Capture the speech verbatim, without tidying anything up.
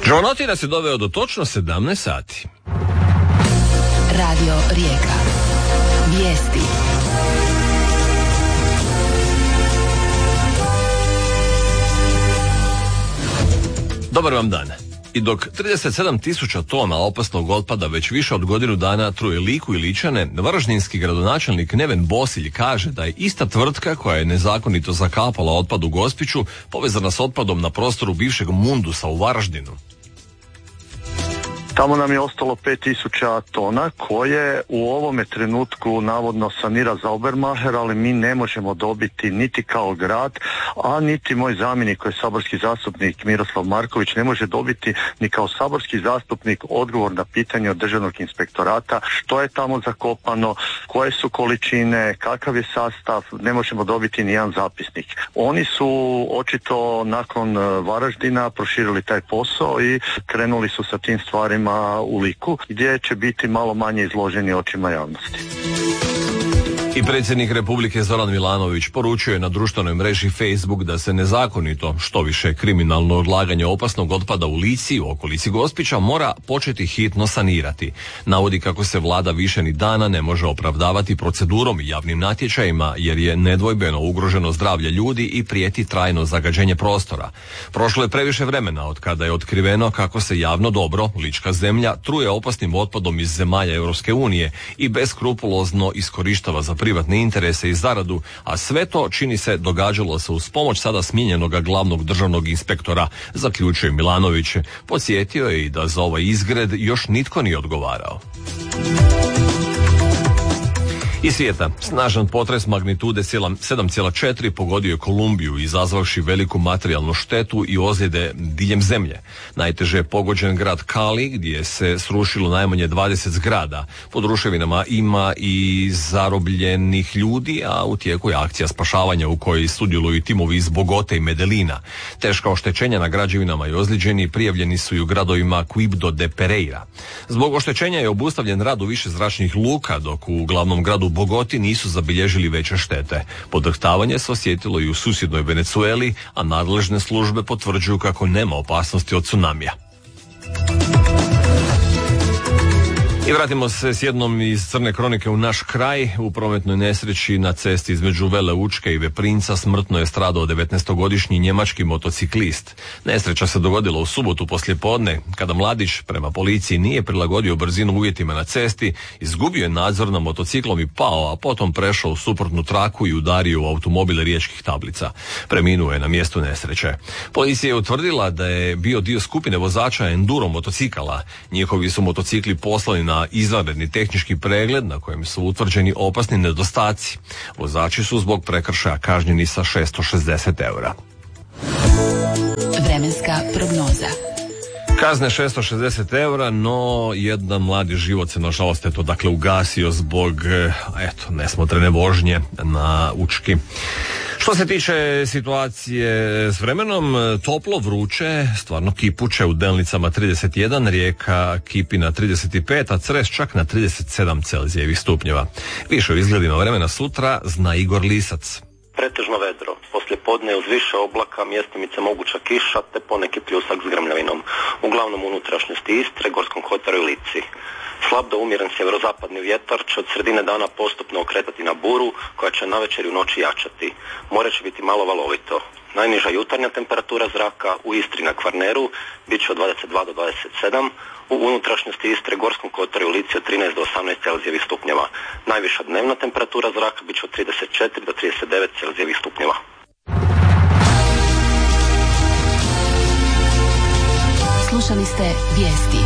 Žvanoti nas je doveo do točno sedamnaest sati. Radio Rijeka. Vijesti. Dobar vam dan. I dok trideset sedam tisuća tona opasnog otpada već više od godinu dana truje Liku i Ličane, varaždinski gradonačelnik Neven Bosilj kaže da je ista tvrtka koja je nezakonito zakapala otpad u Gospiću povezana s otpadom na prostoru bivšeg Mundusa u Varaždinu. Tamo nam je ostalo pet tisuća tona koje u ovome trenutku navodno sanira Zaubermacher, ali mi ne možemo dobiti niti kao grad, a niti moj zamjenik koji je saborski zastupnik Miroslav Marković ne može dobiti ni kao saborski zastupnik odgovor na pitanje od Državnog inspektorata što je tamo zakopano, koje su količine, kakav je sastav, ne možemo dobiti ni jedan zapisnik. Oni su očito nakon Varaždina proširili taj posao i krenuli su sa tim stvarima u Liku, gdje će biti malo manje izloženi očima javnosti. I predsjednik Republike Zoran Milanović poručio je na društvenoj mreži Facebook da se nezakonito, što više kriminalno odlaganje opasnog otpada u Lici i u okolici Gospića mora početi hitno sanirati. Navodi kako se vlada više ni dana ne može opravdavati procedurom i javnim natječajima jer je nedvojbeno ugroženo zdravlje ljudi i prijeti trajno zagađenje prostora. Prošlo je previše vremena od kada je otkriveno kako se javno dobro, lička zemlja, truje opasnim otpadom iz zemalja Europske unije i beskrupulozno iskorištava za privatne interese i zaradu, a sve to čini se događalo se uz pomoć sada smijenjenog glavnog državnog inspektora, zaključuje Milanović. Podsjetio je i da za ovaj izgred još nitko nije odgovarao. Iz svijeta, snažan potres magnitude sedam zarez četiri pogodio je Kolumbiju, izazvavši veliku materijalnu štetu i ozljede diljem zemlje. Najteže je pogođen grad Cali, gdje se srušilo najmanje dvadeset zgrada. Pod ruševinama ima i zarobljenih ljudi, a u tijeku je akcija spašavanja u kojoj sudjeluju timovi iz Bogote i Medellina. Teška oštećenja na građevinama i ozlijeđeni prijavljeni su i u gradovima Quibdó de Pereira. Zbog oštećenja je obustavljen rad u više zračnih luka, dok u glavnom gradu Bogoti nisu zabilježili veće štete. Podrhtavanje se osjetilo i u susjednoj Venezueli, a nadležne službe potvrđuju kako nema opasnosti od tsunamija. I vratimo se s jednom iz crne kronike u naš kraj. U prometnoj nesreći na cesti između Vele Učke i Veprinca smrtno je stradao devetnaestogodišnji njemački motociklist. Nesreća se dogodila u subotu poslijepodne, kada mladić prema policiji nije prilagodio brzinu uvjetima na cesti, izgubio je nadzor nad motociklom i pao, a potom prešao u suprotnu traku i udario u automobil riječkih tablica. Preminuo je na mjestu nesreće. Policija je utvrdila da je bio dio skupine vozača enduro motocikala. Njihovi su motocikli poslani na izvanredni tehnički pregled na kojem su utvrđeni opasni nedostaci. Vozači su zbog prekršaja kažnjeni sa šesto šezdeset eura. Vremenska prognoza. Kazne šesto šezdeset eura, no jedan mladi život se nažalost eto dakle ugasio zbog eto nesmotrene vožnje na Učki. Što se tiče situacije s vremenom, toplo, vruće, stvarno kipuće u Delnicama trideset jedan, Rijeka kipi na trideset pet, a Cres čak na trideset sedam Celzijevih stupnjeva. Više o izgledima vremena sutra zna Igor Lisac. Pretežno vedro, poslije podne uz više oblaka, mjestimice moguća kiša te poneki pljusak s grmljavinom. Uglavnom unutrašnjosti Istre, Gorskom kotaru i Lici. Slab do umjeren sjeverozapadni vjetar će od sredine dana postupno okretati na buru, koja će navečer i u noći jačati. More će biti malo valovito. Najniža jutarnja temperatura zraka u Istri na Kvarneru bit će od dvadeset dva do dvadeset sedam, u unutrašnjosti Istre, Gorskom kotaru i Lici od trinaest do osamnaest Celzijevih stupnjeva. Najviša dnevna temperatura zraka bit će od trideset četiri do trideset devet Celzijevih stupnjeva. Slušali ste vijesti.